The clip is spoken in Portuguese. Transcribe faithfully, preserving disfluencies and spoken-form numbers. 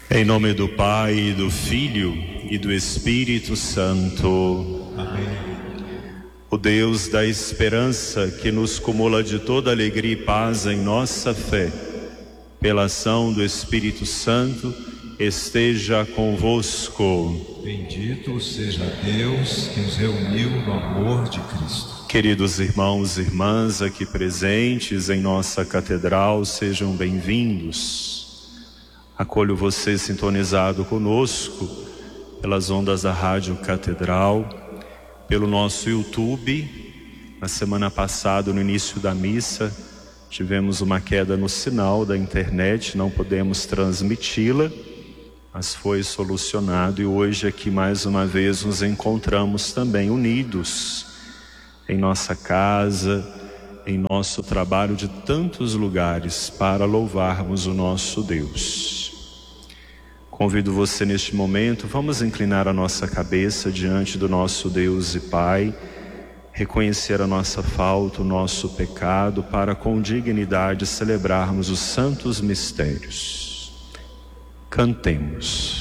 Em nome do Pai, do Filho e do Espírito Santo. Amém. O Deus da esperança, que nos cumula de toda alegria e paz em nossa fé, pela ação do Espírito Santo, esteja convosco. Bendito seja Deus que nos reuniu no amor de Cristo. Queridos irmãos e irmãs aqui presentes em nossa catedral, sejam bem-vindos. Acolho você sintonizado conosco pelas ondas da Rádio Catedral, pelo nosso YouTube. Na semana passada, no início da missa, tivemos uma queda no sinal da internet, não podemos transmiti-la, mas foi solucionado e hoje aqui mais uma vez nos encontramos também unidos em nossa casa, em nosso trabalho de tantos lugares para louvarmos o nosso Deus. Convido você neste momento, vamos inclinar a nossa cabeça diante do nosso Deus e Pai, reconhecer a nossa falta, o nosso pecado, para com dignidade celebrarmos os santos mistérios. Cantemos.